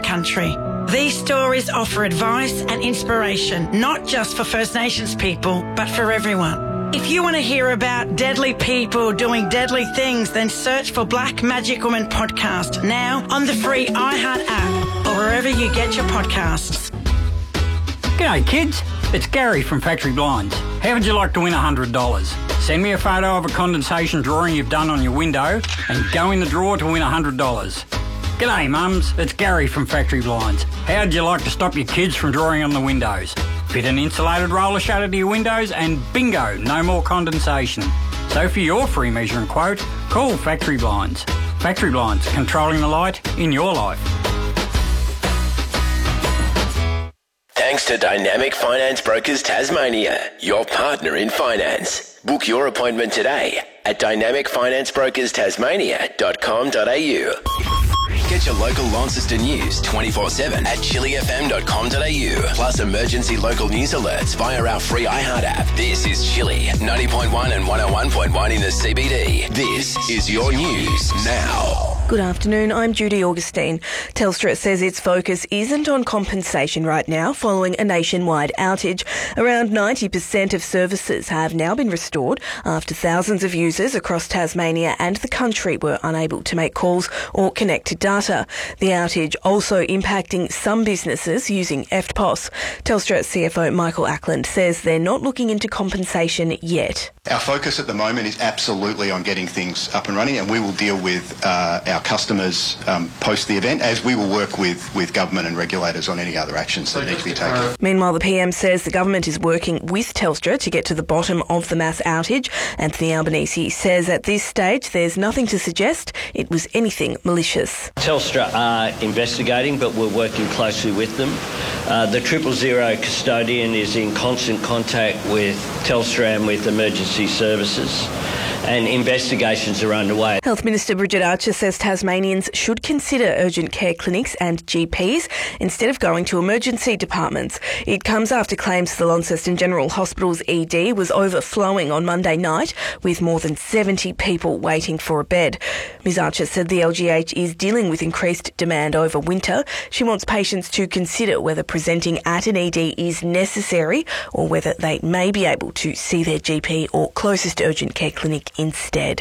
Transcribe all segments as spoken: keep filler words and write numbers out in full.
country. These stories offer advice and inspiration, not just for First Nations people, but for everyone. If you want to hear about deadly people doing deadly things, then search for Black Magic Woman podcast now on the free iHeart app or wherever you get your podcasts. G'day kids, it's Gary from Factory Blinds. How would you like to win one hundred dollars? Send me a photo of a condensation drawing you've done on your window and go in the draw to win one hundred dollars. G'day mums, it's Gary from Factory Blinds. How'd you like to stop your kids from drawing on the windows? Fit an insulated roller shutter to your windows and bingo, no more condensation. So for your free measure and quote, call Factory Blinds. Factory Blinds, controlling the light in your life. Thanks to Dynamic Finance Brokers Tasmania, your partner in finance. Book your appointment today at dynamic finance brokers tasmania dot com dot a u. Get your local Launceston news twenty-four seven at chili f m dot com dot a u. Plus emergency local news alerts via our free iHeart app. This is Chili, ninety point one and one oh one point one in the C B D. This is your news now. Good afternoon, I'm Judy Augustine. Telstra says its focus isn't on compensation right now following a nationwide outage. Around ninety percent of services have now been restored after thousands of users across Tasmania and the country were unable to make calls or connect to data. The outage also impacting some businesses using E F T P O S. Telstra C F O Michael Ackland says they're not looking into compensation yet. Our focus at the moment is absolutely on getting things up and running, and we will deal with uh, our customers um, post the event, as we will work with, with government and regulators on any other actions that need to be taken. Meanwhile, the P M says the government is working with Telstra to get to the bottom of the mass outage. Anthony Albanese says at this stage there's nothing to suggest it was anything malicious. Telstra are investigating, but we're working closely with them. Uh, the Triple Zero custodian is in constant contact with Telstra and with emergency services, and investigations are underway. Health Minister Bridget Archer says Tasmanians should consider urgent care clinics and G Ps instead of going to emergency departments. It comes after claims the Launceston General Hospital's E D was overflowing on Monday night, with more than seventy people waiting for a bed. Ms Archer said the L G H is dealing with increased demand over winter. She wants patients to consider whether presenting at an E D is necessary or whether they may be able to see their G P or closest urgent care clinic instead.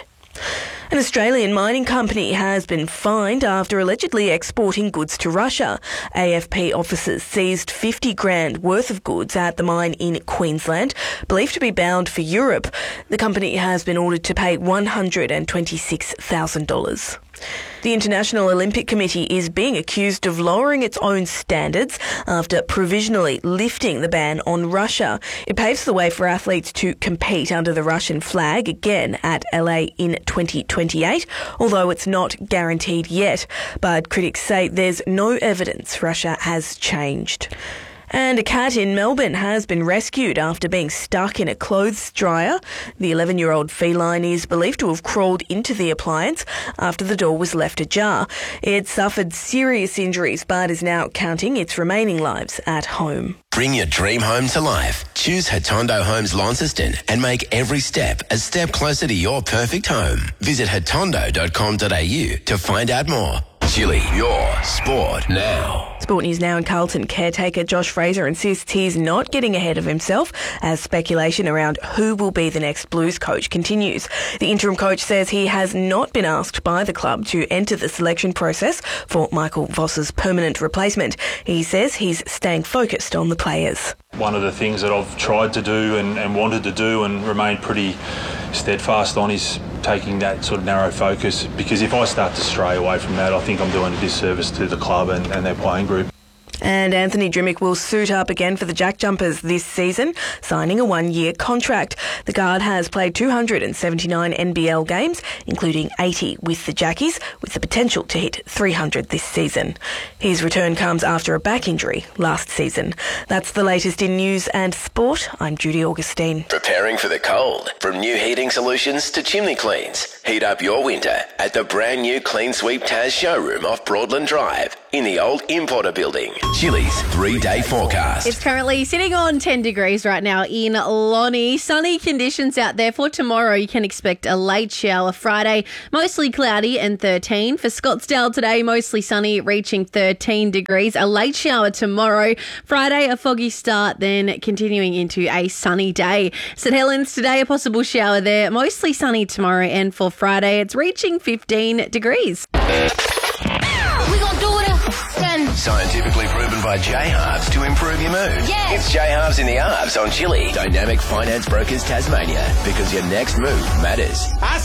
An Australian mining company has been fined after allegedly exporting goods to Russia. A F P officers seized fifty grand worth of goods at the mine in Queensland, believed to be bound for Europe. The company has been ordered to pay one hundred twenty-six thousand dollars. The International Olympic Committee is being accused of lowering its own standards after provisionally lifting the ban on Russia. It paves the way for athletes to compete under the Russian flag again at L A in twenty twenty-eight, although it's not guaranteed yet. But critics say there's no evidence Russia has changed. And a cat in Melbourne has been rescued after being stuck in a clothes dryer. The eleven-year-old feline is believed to have crawled into the appliance after the door was left ajar. It suffered serious injuries but is now counting its remaining lives at home. Bring your dream home to life. Choose Hatondo Homes Launceston and make every step a step closer to your perfect home. Visit hatondo dot com dot a u to find out more. Chili, your sport now. Sport News now in Carlton. Caretaker Josh Fraser insists he's not getting ahead of himself as speculation around who will be the next Blues coach continues. The interim coach says he has not been asked by the club to enter the selection process for Michael Voss's permanent replacement. He says he's staying focused on the players. One of the things that I've tried to do and, and wanted to do and remained pretty steadfast on is taking that sort of narrow focus, because if I start to stray away from that, I think I'm doing a disservice to the club and, and their playing group. And Anthony Drimmick will suit up again for the Jack Jumpers this season, signing a one-year contract. The guard has played two hundred seventy-nine N B L games, including eighty with the Jackies, with the potential to hit three hundred this season. His return comes after a back injury last season. That's the latest in news and sport. I'm Judy Augustine. Preparing for the cold. From new heating solutions to chimney cleans. Heat up your winter at the brand new Clean Sweep Taz showroom off Broadland Drive. in the old Importer building. Chili's three-day forecast. It's currently sitting on ten degrees right now in Lonnie. Sunny conditions out there for tomorrow. You can expect a late shower. Friday, mostly cloudy and thirteen. For Scottsdale today, mostly sunny, reaching thirteen degrees. A late shower tomorrow. Friday, a foggy start, then continuing into a sunny day. St Helens today, a possible shower there. Mostly sunny tomorrow, and for Friday, it's reaching fifteen degrees. We gonna do it again. Scientifically proven by J-Halves to improve your mood. Yeah. It's J-Halves in the Halves on Chili. Dynamic Finance Brokers Tasmania, because your next move matters.